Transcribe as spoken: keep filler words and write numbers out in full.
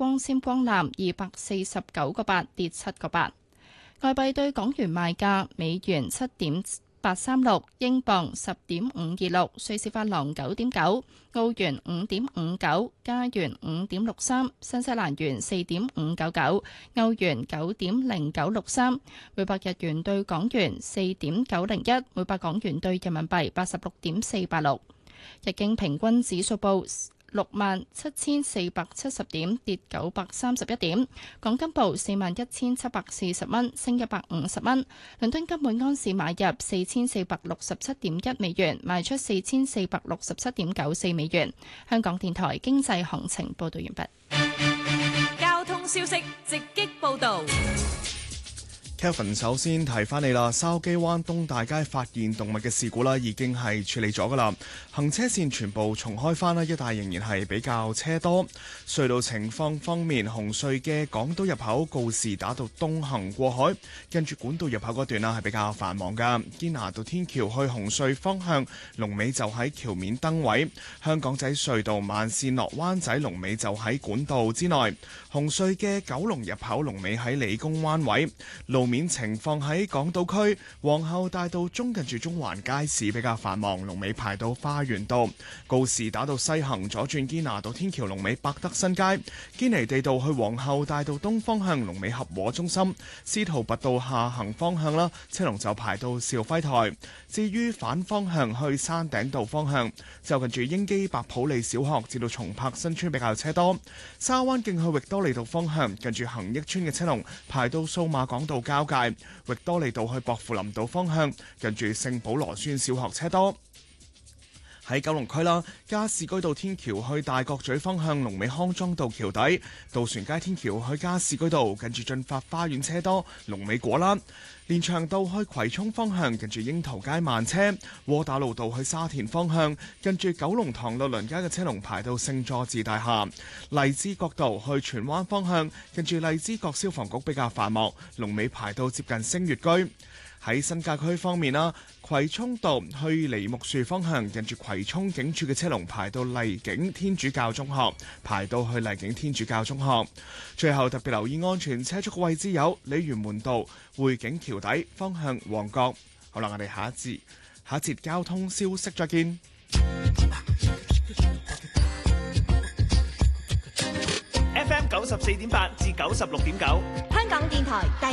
光纖光纜二百四十九個八，跌七個八。外幣對港元賣價：美元七點八三六，英鎊十點五二六，瑞士法郎九點九，澳元五點五九，加元五點六三，新西蘭元四點五九九，歐元九點零九六三，每百日元對港元四點九零一，每百港元對人民幣八十六點四八六。日經平均指數報六萬七千四百七十點，跌九百三十一點。港金報四萬一千七百四十蚊，升一百五十蚊。倫敦金每安士買入四千四百六十七點一美元，賣出四千四百六十七點九四美元。香港電台經濟行情報道完畢。 交通消息直擊報道。 Kevin 首先提翻你啦，筲箕灣東大街發現動物嘅事故啦，已經係處理咗噶啦，行車線全部重開翻啦，一帶仍然係比較車多。隧道情況方面，紅隧嘅港島入口告士打道東行過海，跟住管道入口嗰段啦係比較繁忙噶。堅拿道天橋去紅隧方向，龍尾就喺橋面燈位。香港仔隧道慢線落灣仔龍尾就喺管道之內。紅隧嘅九龍入口龍尾喺理工灣位。路面情況喺港島區皇后大道中近住中環街市比較繁忙，龍尾排到花園道。告士打道西行左轉堅拿道天橋龍尾百德新街。堅尼地道去皇后大道東方向龍尾合和中心。司徒拔道下行方向啦，車龍就排到兆輝台。至於反方向去山頂道方向，就近住英基白普利小學至到松柏新村比較車多。沙灣徑去域多利道方向，近住恒益村嘅車龍排到數碼港道交界。域多利道去薄扶林道方向，近住聖保羅孫小學車多。喺九龍區啦，加士居道天橋去大角咀方向，龍尾康莊道橋底；渡船街天橋去加士居道，近住駿發花園車多，龍尾果欄。連翔道去葵涌方向，近住櫻桃街慢車；窩打老道去沙田方向，近住九龍塘律倫街嘅車龍排到聖佐治大廈；荔枝角道去荃灣方向，近住荔枝角消防局比較繁忙，龍尾排到接近星月居。喺新界區方面啦，葵涌道去梨木樹方向，近住葵涌警署嘅車龍排到荔景天主教中學，排到去荔景天主教中學。最後特別留意安全車速嘅位置有鯉魚門道匯景橋底方向旺角。好啦，我哋下一節下一節交通消息再見。 F M 九十四點八至九十六點九， 香港電台第